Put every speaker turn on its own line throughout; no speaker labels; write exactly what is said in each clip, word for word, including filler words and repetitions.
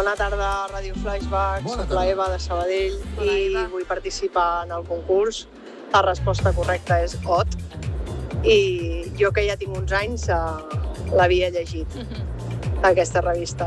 Bona tarda, Ràdio Flashback.
Bona
Soc
tarda.
la Eva de Sabadell
Hola,
i
Eva.
vull participar en el concurs. La resposta correcta és O T. I jo, que ja tinc uns anys, eh, l'havia llegit, aquesta revista.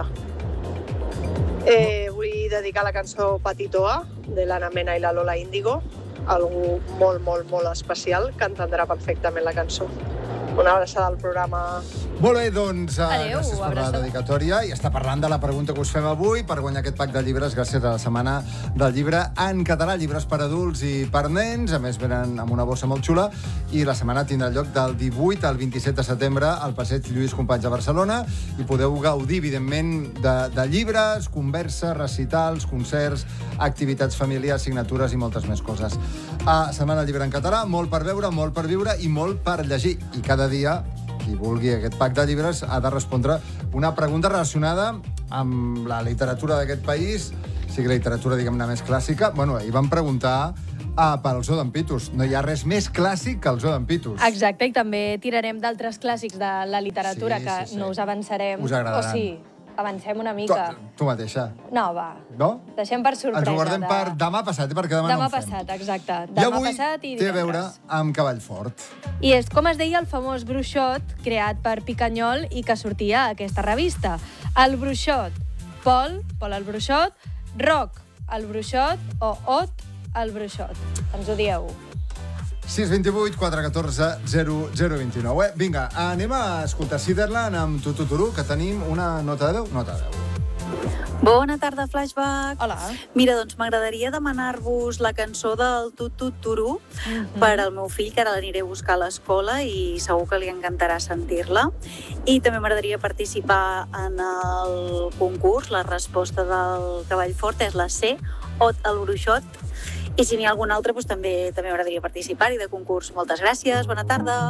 Eh, vull dedicar la cançó Patitoa, de l'Anna Mena i la Lola Índigo, a algú molt, molt, molt especial, que entendrà perfectament la cançó. Una abraçada al programa.
Molt bé, doncs, uh,
Adéu,
gràcies per la
abraçada.
dedicatòria. I està parlant de la pregunta que us fem avui per guanyar aquest pack de llibres gràcies a la setmana del llibre en català, llibres per adults i per nens. A més, venen amb una bossa molt xula. I la setmana tindrà lloc del divuit al vint-i-set de setembre al Passeig Lluís Companys de Barcelona. I podeu gaudir, evidentment, de, de llibres, converses, recitals, concerts, activitats familiars, signatures i moltes més coses. A setmana del llibre en català, molt per veure, molt per viure i molt per llegir. I cada dia, qui vulgui aquest pack de llibres ha de respondre una pregunta relacionada amb la literatura d'aquest país, sigui la literatura, diguem-ne, més clàssica. Bueno, ahir vam preguntar ah, pel Zoo d'en Pitus. No hi ha res més clàssic que el Zoo d'en Pitus.
Exacte, i també tirarem d'altres clàssics de la literatura
Sí,
que
sí, sí.
no us avançarem.
Us agradaran.
O sí, avancem una
Tu,
mica.
tu mateixa,
No, va.
no?
Deixem per sorpresa.
Ens ho guardem
de-
per demà passat, eh, perquè demà,
Demà
no en fem.
passat, exacte.
I
Demà
avui
passat i
té a veure
divendres.
amb Cavall Fort.
I és, com es deia, el famós bruixot creat per Picanyol i que sortia a aquesta revista. El bruixot. Pol, Pol el bruixot. Roc, el bruixot. O Ot, el bruixot. Ens ho dieu.
sis dos vuit quatre un quatre zero zero dos nou. Eh? Vinga, anem a escoltar Ciderland amb Tututuru, que tenim una nota de deu. Nota de deu.
Bona tarda, Flashback.
Hola.
Mira, doncs m'agradaria demanar-vos la cançó del Tut Tut Turú per al meu fill, que ara l'aniré a buscar a l'escola i segur que li encantarà sentir-la. I també m'agradaria participar en el concurs. La resposta del Cavall Fort és la C, Ot el bruixot. I si n'hi ha algun altre, doncs també també m'agradaria participar-hi de concurs. Moltes gràcies, bona tarda.